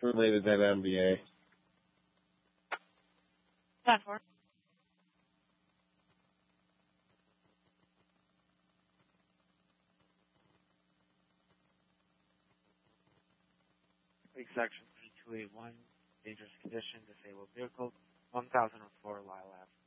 related to NBA. Platform. Section 3281, dangerous condition, disabled vehicle, 1004 Lilac.